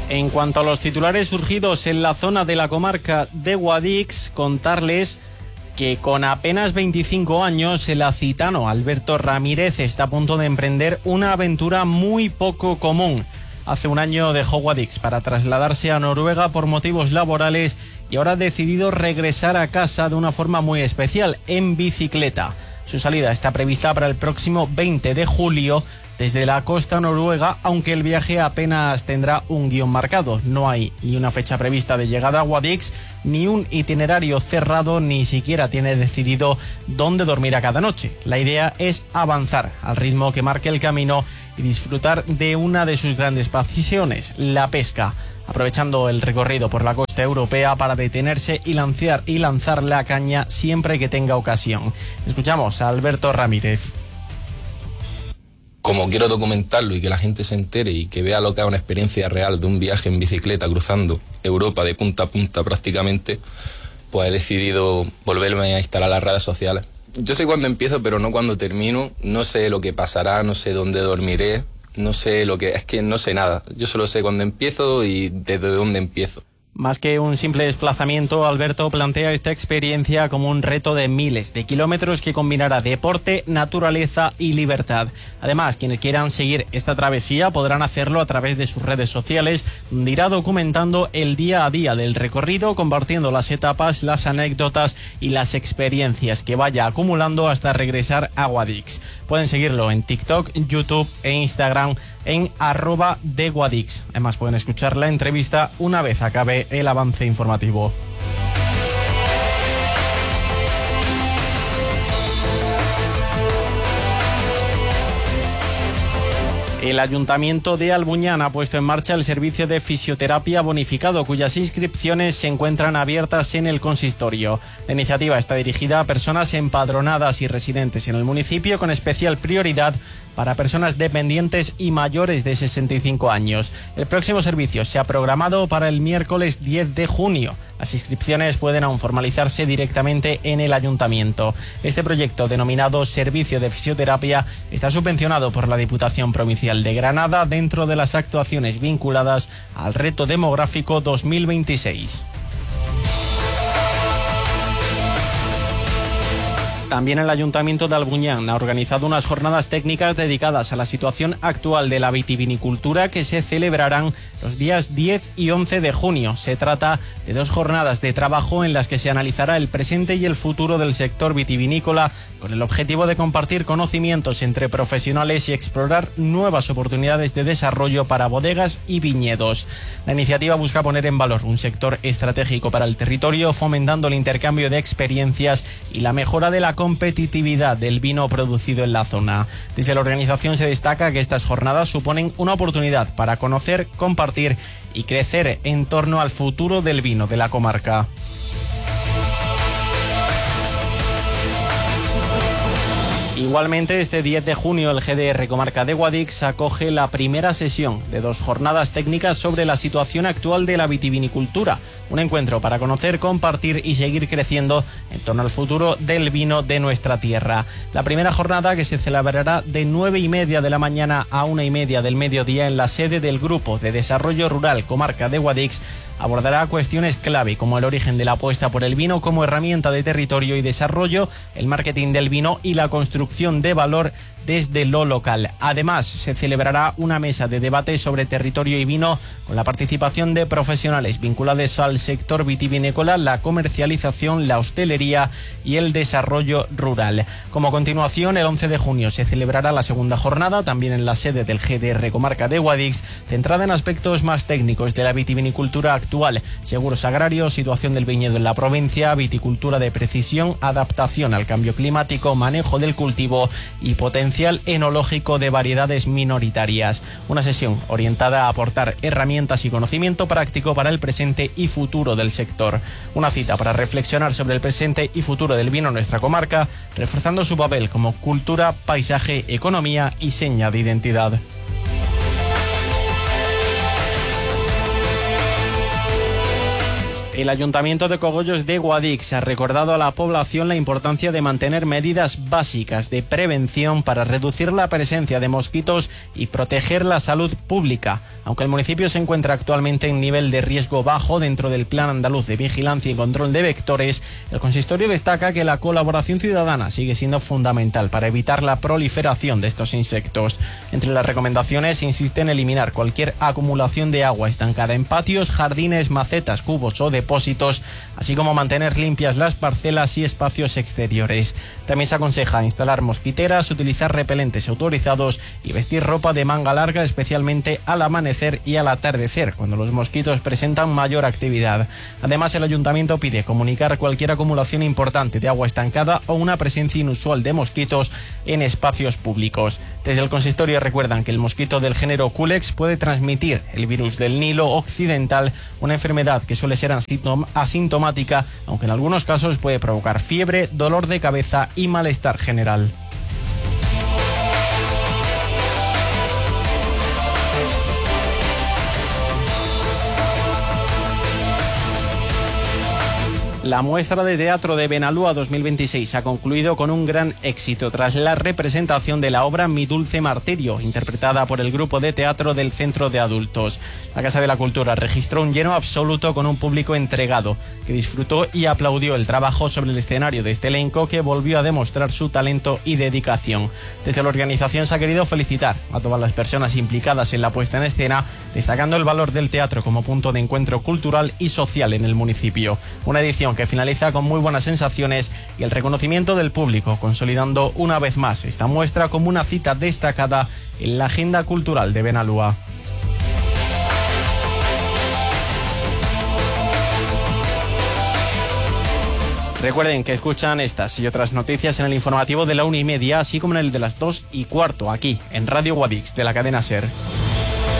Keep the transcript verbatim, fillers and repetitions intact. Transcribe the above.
En cuanto a los titulares surgidos en la zona de la comarca de Guadix, contarles que con apenas veinticinco años el acitano Alberto Ramírez está a punto de emprender una aventura muy poco común. Hace un año dejó Guadix para trasladarse a Noruega por motivos laborales y ahora ha decidido regresar a casa de una forma muy especial, en bicicleta. Su salida está prevista para el próximo veinte de julio desde la costa noruega, aunque el viaje apenas tendrá un guión marcado. No hay ni una fecha prevista de llegada a Guadix, ni un itinerario cerrado, ni siquiera tiene decidido dónde dormirá cada noche. La idea es avanzar al ritmo que marque el camino y disfrutar de una de sus grandes pasiones, la pesca, aprovechando el recorrido por la costa europea para detenerse y lanzar, y lanzar la caña siempre que tenga ocasión. Escuchamos a Alberto Ramírez. Como quiero documentarlo y que la gente se entere y que vea lo que es una experiencia real de un viaje en bicicleta cruzando Europa de punta a punta prácticamente, pues he decidido volverme a instalar las redes sociales. Yo sé cuándo empiezo, pero no cuándo termino. No sé lo que pasará, no sé dónde dormiré, no sé lo que... Es que no sé nada. Yo solo sé cuándo empiezo y desde dónde empiezo. Más que un simple desplazamiento, Alberto plantea esta experiencia como un reto de miles de kilómetros que combinará deporte, naturaleza y libertad. Además, quienes quieran seguir esta travesía podrán hacerlo a través de sus redes sociales, donde irá documentando el día a día del recorrido, compartiendo las etapas, las anécdotas y las experiencias que vaya acumulando hasta regresar a Guadix. Pueden seguirlo en TikTok, YouTube e Instagram en arroba de Guadix. Además, pueden escuchar la entrevista una vez acabe el avance informativo. El Ayuntamiento de Albuñán ha puesto en marcha el servicio de fisioterapia bonificado, cuyas inscripciones se encuentran abiertas en el consistorio. La iniciativa está dirigida a personas empadronadas y residentes en el municipio, con especial prioridad para personas dependientes y mayores de sesenta y cinco años. El próximo servicio se ha programado para el miércoles diez de junio. Las inscripciones pueden aún formalizarse directamente en el ayuntamiento. Este proyecto, denominado Servicio de Fisioterapia, está subvencionado por la Diputación Provincial de Granada dentro de las actuaciones vinculadas al reto demográfico dos mil veintiséis. También el Ayuntamiento de Albuñán ha organizado unas jornadas técnicas dedicadas a la situación actual de la vitivinicultura que se celebrarán los días diez y once de junio. Se trata de dos jornadas de trabajo en las que se analizará el presente y el futuro del sector vitivinícola, con el objetivo de compartir conocimientos entre profesionales y explorar nuevas oportunidades de desarrollo para bodegas y viñedos. La iniciativa busca poner en valor un sector estratégico para el territorio, fomentando el intercambio de experiencias y la mejora de la competitividad del vino producido en la zona. Desde la organización se destaca que estas jornadas suponen una oportunidad para conocer, compartir y crecer en torno al futuro del vino de la comarca. Igualmente, este diez de junio el G D R Comarca de Guadix acoge la primera sesión de dos jornadas técnicas sobre la situación actual de la vitivinicultura, un encuentro para conocer, compartir y seguir creciendo en torno al futuro del vino de nuestra tierra. La primera jornada, que se celebrará de nueve y media de la mañana a una y media del mediodía en la sede del Grupo de Desarrollo Rural Comarca de Guadix, abordará cuestiones clave como el origen de la apuesta por el vino como herramienta de territorio y desarrollo, el marketing del vino y la construcción de valor desde lo local. Además, se celebrará una mesa de debate sobre territorio y vino con la participación de profesionales vinculados al sector vitivinícola, la comercialización, la hostelería y el desarrollo rural. Como continuación, el once de junio se celebrará la segunda jornada, también en la sede del G D R Comarca de Guadix, centrada en aspectos más técnicos de la vitivinicultura actual, seguros agrarios, situación del viñedo en la provincia, viticultura de precisión, adaptación al cambio climático, manejo del cultivo y potencial enológico de variedades minoritarias. Una sesión orientada a aportar herramientas y conocimiento práctico para el presente y futuro del sector. Una cita para reflexionar sobre el presente y futuro del vino en nuestra comarca, reforzando su papel como cultura, paisaje, economía y seña de identidad. El Ayuntamiento de Cogollos de Guadix ha recordado a la población la importancia de mantener medidas básicas de prevención para reducir la presencia de mosquitos y proteger la salud pública. Aunque el municipio se encuentra actualmente en nivel de riesgo bajo dentro del Plan Andaluz de Vigilancia y Control de Vectores, el consistorio destaca que la colaboración ciudadana sigue siendo fundamental para evitar la proliferación de estos insectos. Entre las recomendaciones insiste en eliminar cualquier acumulación de agua estancada en patios, jardines, macetas, cubos o depósitos, así como mantener limpias las parcelas y espacios exteriores. También se aconseja instalar mosquiteras, utilizar repelentes autorizados y vestir ropa de manga larga, especialmente al amanecer y al atardecer, cuando los mosquitos presentan mayor actividad. Además, el ayuntamiento pide comunicar cualquier acumulación importante de agua estancada o una presencia inusual de mosquitos en espacios públicos. Desde el consistorio recuerdan que el mosquito del género Culex puede transmitir el virus del Nilo occidental, una enfermedad que suele ser asintomática, aunque en algunos casos puede provocar fiebre, dolor de cabeza y malestar general. La muestra de teatro de Benalúa dos mil veintiséis ha concluido con un gran éxito tras la representación de la obra Mi Dulce Martirio, interpretada por el grupo de teatro del Centro de Adultos. La Casa de la Cultura registró un lleno absoluto con un público entregado, que disfrutó y aplaudió el trabajo sobre el escenario de este elenco, que volvió a demostrar su talento y dedicación. Desde la organización se ha querido felicitar a todas las personas implicadas en la puesta en escena, destacando el valor del teatro como punto de encuentro cultural y social en el municipio. Una edición que finaliza con muy buenas sensaciones y el reconocimiento del público, consolidando una vez más esta muestra como una cita destacada en la agenda cultural de Benalúa. Recuerden que escuchan estas y otras noticias en el informativo de la una y media, así como en el de las dos y cuarto, aquí en Radio Guadix de la cadena SER.